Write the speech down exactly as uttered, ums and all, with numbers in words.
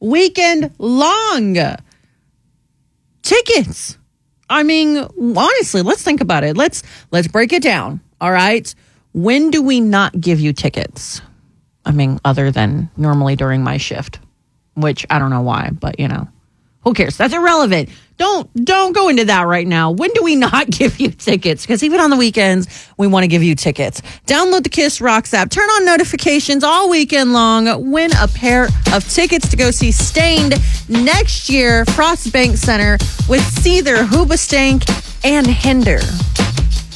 weekend long. Tickets. I mean, honestly, let's think about it. Let's let's break it down. All right. When do we not give you tickets? I mean, other than normally during my shift, which I don't know why, but you know, who cares? That's irrelevant. Don't don't go into that right now. When do we not give you tickets? Because even on the weekends, we want to give you tickets. Download the Kiss Rocks app. Turn on notifications all weekend long. Win a pair of tickets to go see Stained next year, Frost Bank Center with Seether, Hoobastank, and Hinder.